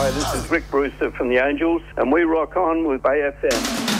G'day, this is Rick Brewster from the Angels, and we rock on with Bay FM.